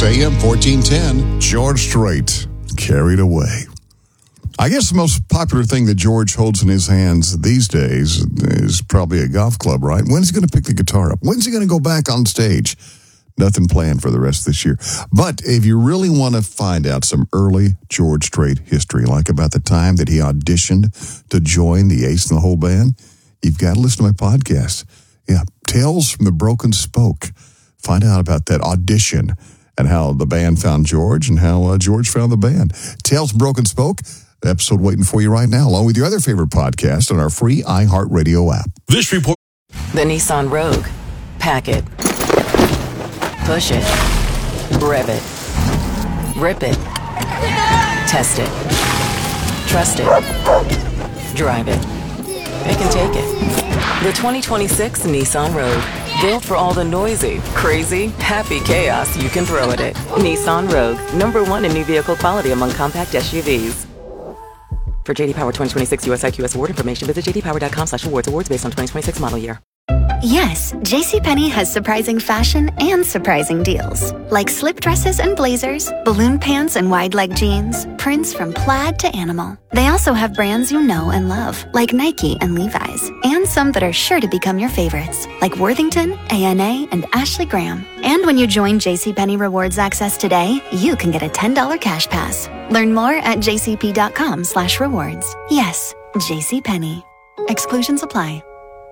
6 a.m., 1410. George Strait, Carried Away. I guess the most popular thing that George holds in his hands these days is probably a golf club, right? When's he going to pick the guitar up? When's he going to go back on stage? Nothing planned for the rest of this year. But if you really want to find out some early George Strait history, like about the time that he auditioned to join the Ace and the Whole Band, you've got to listen to my podcast. Yeah, Tales from the Broken Spoke. Find out about that audition and how the band found George and how George found the band. Tales from Broken Spoke, episode waiting for you right now, along with your other favorite podcast on our free iHeartRadio app. This report. The Nissan Rogue. Pack it. Push it. Rev it. Rip it. Test it. Trust it. Drive it. It can take it. The 2026 Nissan Rogue. Built for all the noisy, crazy, happy chaos you can throw at it. Nissan Rogue. #1 in new vehicle quality among compact SUVs. For JD Power 2026 US IQS award information, visit jdpower.com/awards. Awards based on 2026 model year. Yes, JCPenney has surprising fashion and surprising deals. Like slip dresses and blazers, balloon pants and wide leg jeans, prints from plaid to animal. They also have brands you know and love, like Nike and Levi's, and some that are sure to become your favorites, like Worthington, A&A, and Ashley Graham. And when you join JCPenney Rewards Access today, you can get a $10 cash pass. Learn more at jcp.com/rewards. Yes, JCPenney. Exclusions apply.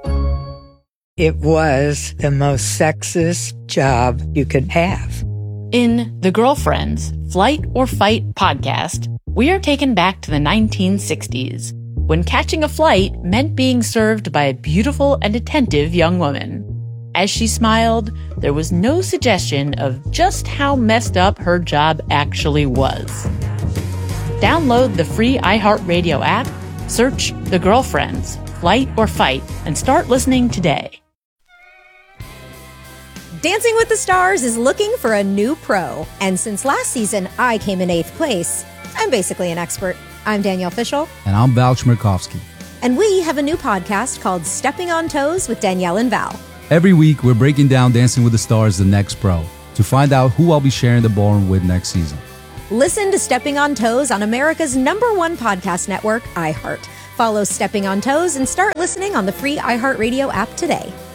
It was the most sexist job you could have. In The Girlfriends, Flight or Fight podcast, we are taken back to the 1960s, when catching a flight meant being served by a beautiful and attentive young woman. As she smiled, there was no suggestion of just how messed up her job actually was. Download the free iHeartRadio app, search The Girlfriends, Flight or Fight, and start listening today. Dancing with the Stars is looking for a new pro. And since last season, I came in 8th place. I'm basically an expert. I'm Danielle Fishel. And I'm Val Chmerkovskiy. And we have a new podcast called Stepping on Toes with Danielle and Val. Every week, we're breaking down Dancing with the Stars, the next pro, to find out who I'll be sharing the ballroom with next season. Listen to Stepping on Toes on America's #1 podcast network, iHeart. Follow Stepping on Toes and start listening on the free iHeartRadio app today.